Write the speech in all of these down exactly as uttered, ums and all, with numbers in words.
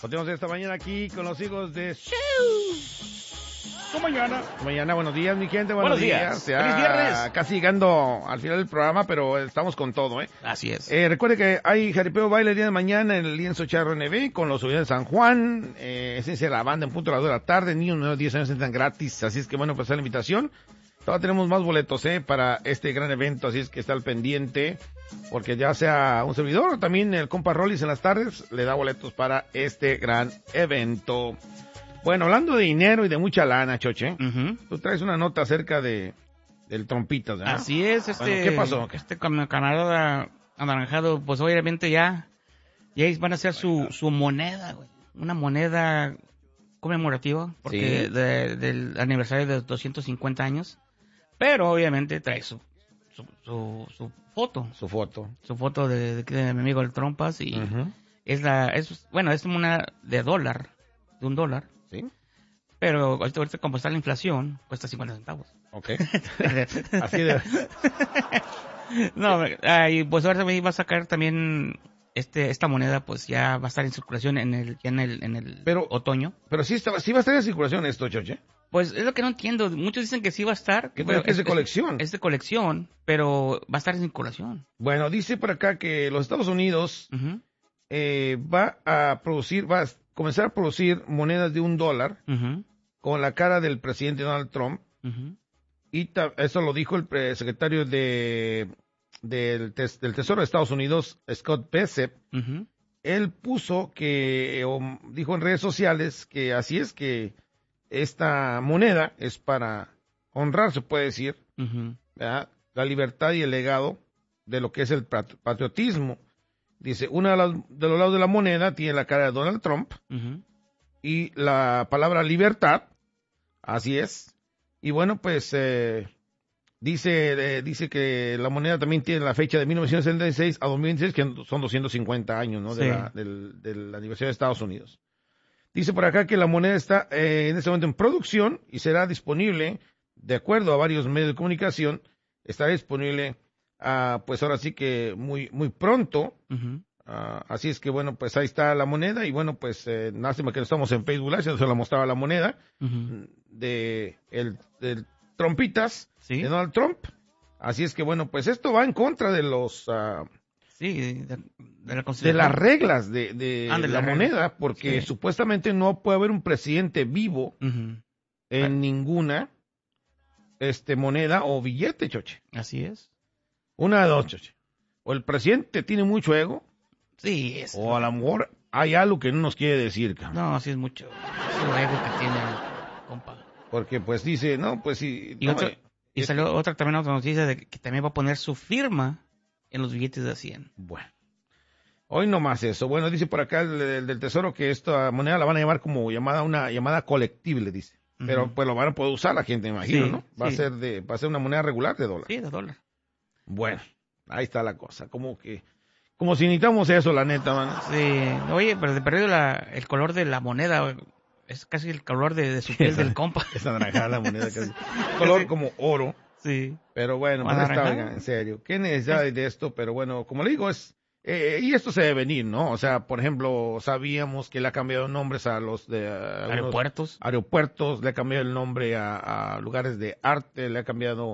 Continuamos esta mañana aquí con los hijos de Show. ¿Cómo mañana? Mañana, buenos días, mi gente, buenos, buenos días. días. Ya ¡Feliz viernes! Casi llegando al final del programa, pero estamos con todo, ¿eh? Así es. Eh, recuerde que hay jaripeo baile el día de mañana en el Lienzo Charro N B con los Unidades de San Juan. Eh, Esencia de la banda en punto a las dos de la tarde. Niños menores de diez años entran gratis. Así es que, bueno, pues está la invitación. Todavía tenemos más boletos, ¿eh? Para este gran evento. Así es que está al pendiente. Porque ya sea un servidor o también el compa Rollis en las tardes le da boletos para este gran evento. Bueno, hablando de dinero y de mucha lana, Choche, Uh-huh. tú traes una nota acerca de del Trompitas, ¿verdad? Así es, este... Bueno, ¿qué pasó? Este cam- camarada anaranjado, pues obviamente ya, ya van a hacer su, su moneda, güey. Una moneda conmemorativa, porque Sí. de- del aniversario de doscientos cincuenta años. Pero obviamente trae su, su, su, su foto, Su foto. su foto de, de, de mi amigo el Trompas y Ujú. es la, es, bueno, es una de dólar, de un dólar. Sí. Pero ahorita, ahorita como está la inflación, cuesta cincuenta centavos. Ok. Así de... No, ah, y pues ahora también va a sacar también este esta moneda, pues ya va a estar en circulación en el ya en el en el Pero- otoño. Pero sí, está, sí va a estar en circulación esto, Choche. Pues es lo que no entiendo. Muchos dicen que sí va a estar. Que, pero que es de colección. Es, de colección, pero va a estar en circulación. Bueno, dice por acá que los Estados Unidos Ujú, eh, va a producir, va a comenzar a producir monedas de un dólar ujú, con la cara del presidente Donald Trump. ujú. Y ta- eso lo dijo el pre- secretario de, del, tes- del Tesoro de Estados Unidos, Scott Bessent. Ujú. Él puso que, o dijo en redes sociales que así es que esta moneda es para honrar, se puede decir, Ujú. ¿verdad?, la libertad y el legado de lo que es el pat- patriotismo. Dice, uno de, las- de los lados de la moneda tiene la cara de Donald Trump Ujú. y la palabra libertad, así es. Y bueno, pues eh, dice eh, dice que la moneda también tiene la fecha de mil novecientos setenta y seis a dos mil veintiséis, que son doscientos cincuenta años, ¿no? De Sí. la, del, del aniversario de Estados Unidos. Dice por acá que la moneda está eh, en este momento en producción y será disponible, de acuerdo a varios medios de comunicación, estará disponible, ah, pues ahora sí que muy muy pronto. Ujú. Ah, así es que bueno, pues ahí está la moneda y bueno, pues eh, lástima que no estamos en Facebook Live, si no se la mostraba la moneda Ujú. de el del Trompitas, Sí. de Donald Trump. Así es que bueno, pues esto va en contra de los ah, Sí, de, de la de Constitución. las reglas de, de Ah, de la las moneda, reglas. porque Sí. supuestamente no puede haber un presidente vivo Ujú. en Ah. ninguna este moneda o billete, Choche. Así es. Una de dos, Choche. O el presidente tiene mucho ego, Sí, es. o a lo mejor hay algo que no nos quiere decir, cabrón. No, sí es mucho. Es el ego que tiene el compa. Porque pues dice, no, pues sí. Y, no, otra, eh, y es- salió otra también otra noticia de que, que también va a poner su firma en los billetes de cien. Bueno. Hoy no más eso. Bueno, dice por acá el, el del Tesoro que esta moneda la van a llamar como llamada una llamada colectible, dice. Pero Ujú. pues lo van a poder usar la gente, me imagino, Sí, ¿no? Va a sí. ser de va a ser una moneda regular de dólar. Sí, de dólar. Bueno, ahí está la cosa. Como que como si necesitamos eso, la neta, mano. Sí. Oye, pero de perdido la, el color de la moneda es casi el color de, de su piel del compa. Es anaranjada la moneda casi. Color como oro. Sí. Pero bueno, pues ahí está, Anaranjada. oigan, en serio. ¿Qué necesidad hay de esto? Pero bueno, como le digo, es... Eh, y esto se debe venir, ¿no? O sea, por ejemplo, sabíamos que le ha cambiado nombres a los de... a algunos Aeropuertos. aeropuertos, le ha cambiado el nombre a, a lugares de arte, le ha cambiado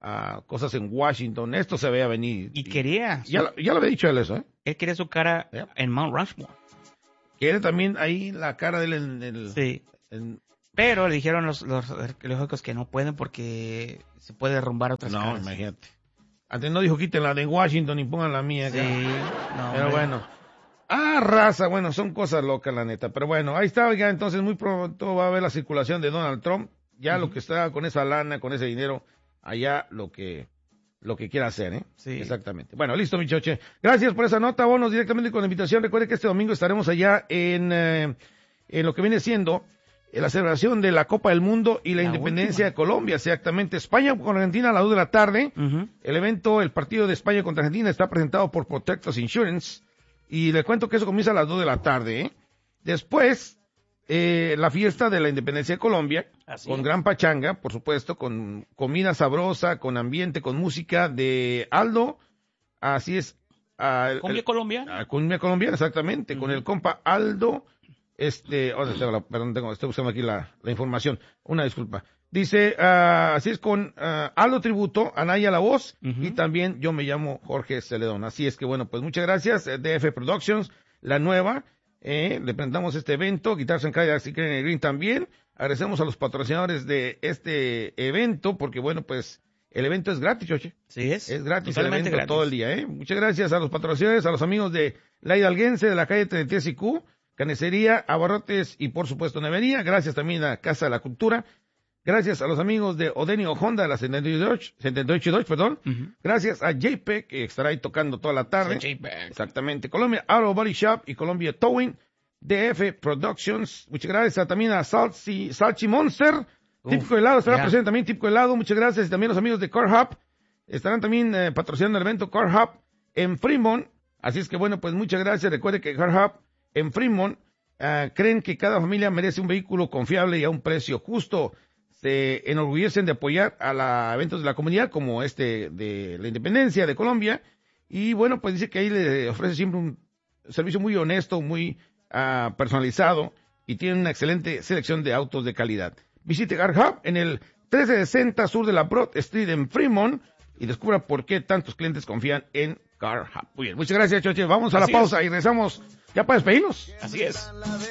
a cosas en Washington. Esto se veía venir. Y quería. Ya, lo- ya lo había dicho él eso, ¿eh? Él quería su cara Yeah. en Mount Rushmore. Quiere también ahí la cara de él en el... Sí. en- Pero le dijeron los, los arqueológicos que no pueden porque se puede derrumbar otras no, caras. imagínate. Antes no dijo quiten la de Washington y pongan la mía. Sí. acá. No, Pero hombre. bueno. Ah, raza, bueno, son cosas locas, la neta. Pero bueno, ahí está, oiga, entonces muy pronto va a haber la circulación de Donald Trump. Ya lo Ujú. que está con esa lana, con ese dinero, allá lo que lo que quiera hacer, ¿eh? Sí. Exactamente. Bueno, listo, mi choche. Gracias por esa nota, bonos directamente con la invitación. Recuerde que este domingo estaremos allá en, eh, en lo que viene siendo eh, la celebración de la Copa del Mundo y la, La independencia última. de Colombia, exactamente. España con Argentina a las dos de la tarde. Ujú. El evento, el partido de España contra Argentina está presentado por Protectors Insurance y le cuento que eso comienza a las dos de la tarde, ¿eh? Después, eh, la fiesta de la independencia de Colombia, Así con es. gran pachanga, por supuesto, con comida sabrosa, con ambiente, con música de Aldo, así es. ah, el- Cumbia el- colombiana. ah, cumbia colombiana, exactamente, con Ujú. el compa Aldo Este, oh, tengo la, perdón, tengo, estoy buscando aquí la, la información. Una disculpa. Dice, uh, así es con uh, Aldo Tributo, Anaya La Voz, uh-huh. y también yo me llamo Jorge Celedón. Así es que bueno, pues muchas gracias, D F Productions, la nueva, eh, le presentamos este evento, Guitars and Cadillacs y Green Green también. Agradecemos a los patrocinadores de este evento, porque bueno, pues el evento es gratis, Choche. Sí es. Es gratis el Totalmente evento gratis. todo el día, eh. Muchas gracias a los patrocinadores, a los amigos de La Hidalguense, de la calle treinta y tres I Q, Carnicería, Abarrotes y por supuesto Nevería. Gracias también a Casa de la Cultura. Gracias a los amigos de Odenio Honda, la setenta y ocho Dodge, perdón. Uh-huh. Gracias a J P E G, que estará ahí tocando toda la tarde. Sí, J P E G. Exactamente. Colombia Auto Body Shop y Colombia Towing. D F Productions. Muchas gracias a, también a Salchi, Salchi Monster. Uh, Típico Helado estará yeah. presente también. Típico Helado. Muchas gracias. Y también los amigos de Car Hub. Estarán también eh, patrocinando el evento Car Hub en Fremont. Así es que bueno, pues muchas gracias. Recuerde que Car Hub en Fremont uh, creen que cada familia merece un vehículo confiable y a un precio justo. Se enorgullecen de apoyar a los eventos de la comunidad como este de la independencia de Colombia. Y bueno, pues dice que ahí le ofrece siempre un servicio muy honesto, muy uh, personalizado y tiene una excelente selección de autos de calidad. Visite Car Hub en el trece sesenta sur de la Broad Street en Fremont y descubra por qué tantos clientes confían en Car Hub. Muy bien, muchas gracias, Choche. Vamos a Así la pausa es. y regresamos ya para despedirnos. Así es.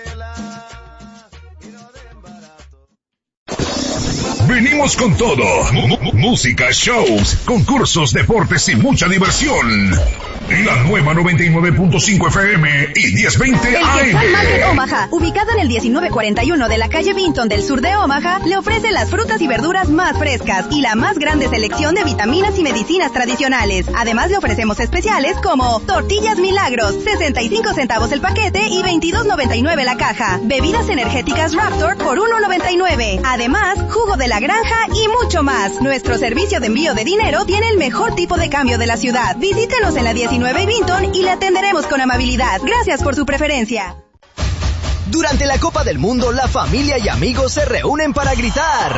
Venimos con todo. M- música, shows, concursos, deportes y mucha diversión. La nueva noventa y nueve punto cinco F M y diez veinte A M. El Quetzal Market Omaha, ubicado en el diecinueve cuarenta y uno de la calle Vinton del sur de Omaha, le ofrece las frutas y verduras más frescas y la más grande selección de vitaminas y medicinas tradicionales. Además, le ofrecemos especiales como tortillas Milagros, sesenta y cinco centavos el paquete y veintidós noventa y nueve la caja. Bebidas energéticas Raptor por uno noventa y nueve. Además, jugo de la granja y mucho más. Nuestro servicio de envío de dinero tiene el mejor tipo de cambio de la ciudad. Visítenos en la diecinueve Vinton y le atenderemos con amabilidad. Gracias por su preferencia. Durante la Copa del Mundo, la familia y amigos se reúnen para gritar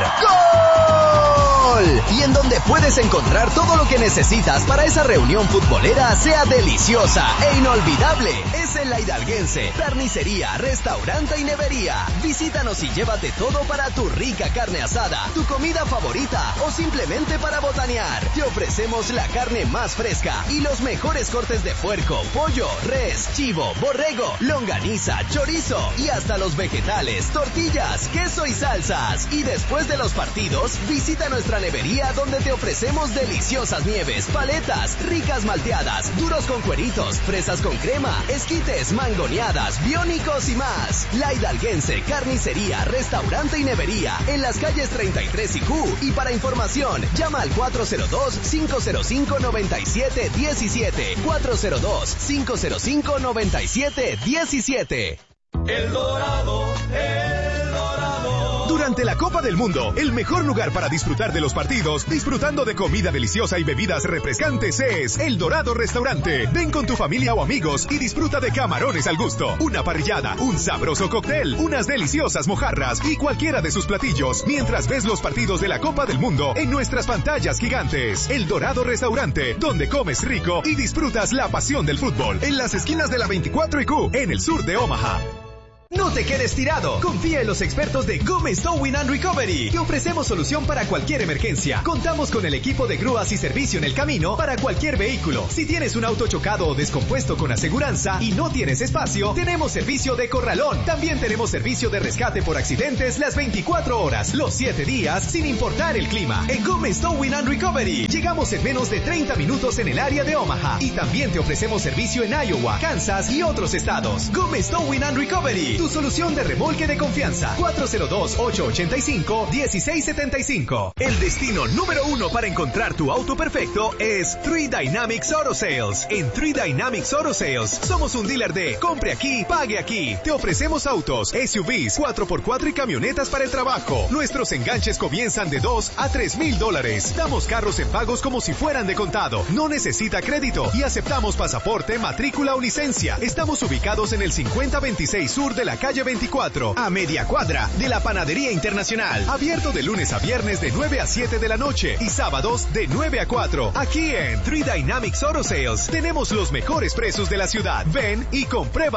¡Gol! Y en donde puedes encontrar todo lo que necesitas para esa reunión futbolera sea deliciosa e inolvidable. Es en La Hidalguense, carnicería, restaurante y nevería. Visítanos y llévate todo para tu rica carne asada, tu comida favorita o simplemente para botanear. Te ofrecemos la carne más fresca y los mejores cortes de puerco, pollo, res, chivo, borrego, longaniza, chorizo y hasta los vegetales, tortillas, queso y salsas. Y después de los partidos, visita nuestra nevería donde te ofrecemos deliciosas nieves, paletas, ricas malteadas, duros con cueritos, fresas con crema, esquites, mangoneadas, biónicos y más. La Hidalguense, carnicería, restaurante y nevería en las calles treinta y tres y Q. Y para información, llama al cuatro cero dos, cinco cero cinco, nueve siete uno siete, cuatro cero dos, cinco cero cinco, nueve siete uno siete. El Dorado, El Dorado. Durante la Copa del Mundo, el mejor lugar para disfrutar de los partidos, disfrutando de comida deliciosa y bebidas refrescantes es El Dorado Restaurante. Ven con tu familia o amigos y disfruta de camarones al gusto, una parrillada, un sabroso cóctel, unas deliciosas mojarras y cualquiera de sus platillos, mientras ves los partidos de la Copa del Mundo en nuestras pantallas gigantes. El Dorado Restaurante, donde comes rico y disfrutas la pasión del fútbol, en las esquinas de la veinticuatro y Q, en el sur de Omaha. No te quedes tirado. Confía en los expertos de Gómez Towing and Recovery. Te ofrecemos solución para cualquier emergencia. Contamos con el equipo de grúas y servicio en el camino para cualquier vehículo. Si tienes un auto chocado o descompuesto con aseguranza y no tienes espacio, tenemos servicio de corralón. También tenemos servicio de rescate por accidentes las veinticuatro horas, los siete días, sin importar el clima. En Gómez Towing and Recovery llegamos en menos de treinta minutos en el área de Omaha. Y también te ofrecemos servicio en Iowa, Kansas y otros estados. Gómez Towing and Recovery, tu solución de remolque de confianza. cuatro cero dos, ocho ocho cinco, uno seis siete cinco. El destino número uno para encontrar tu auto perfecto es Three Dynamics Auto Sales. En Three Dynamics Auto Sales somos un dealer de compre aquí, pague aquí. Te ofrecemos autos, S U Vs, cuatro por cuatro y camionetas para el trabajo. Nuestros enganches comienzan de dos a tres mil dólares. Damos carros en pagos como si fueran de contado. No necesita crédito y aceptamos pasaporte, matrícula o licencia. Estamos ubicados en el cincuenta veintiséis sur de la calle veinticuatro, a media cuadra de la Panadería Internacional. Abierto de lunes a viernes de nueve a siete de la noche y sábados de nueve a cuatro. Aquí en Three Dynamics Auto Sales tenemos los mejores precios de la ciudad. Ven y compruébalo.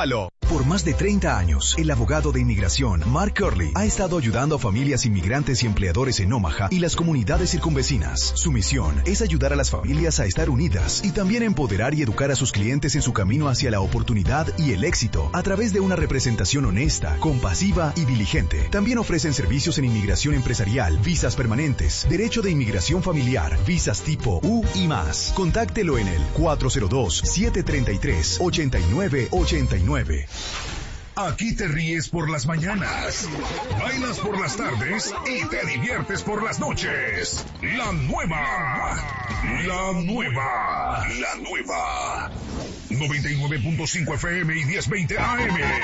Por más de treinta años, el abogado de inmigración, Mark Curley, ha estado ayudando a familias inmigrantes y empleadores en Omaha y las comunidades circunvecinas. Su misión es ayudar a las familias a estar unidas y también empoderar y educar a sus clientes en su camino hacia la oportunidad y el éxito a través de una representación honesta, compasiva y diligente. También ofrecen servicios en inmigración empresarial, visas permanentes, derecho de inmigración familiar, visas tipo U y más. Contáctelo en el cuatro cero dos, siete tres tres, ocho nueve ocho nueve. Aquí te ríes por las mañanas, bailas por las tardes y te diviertes por las noches. La nueva, la nueva, la nueva. noventa y nueve punto cinco F M y diez veinte A M.